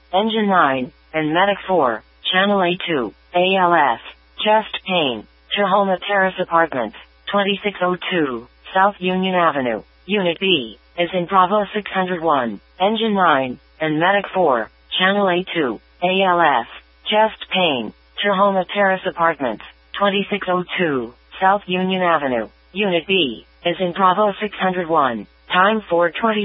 Engine 9, and Medic 4, Channel A2, ALS, chest pain, Tahoma Terrace Apartments, 2602, South Union Avenue, Unit B, is in Bravo 601, Engine 9, and Medic 4, Channel A2, ALS, chest pain, Tahoma Terrace Apartments, 2602, South Union Avenue, Unit B, is in Bravo 601, time 4:20.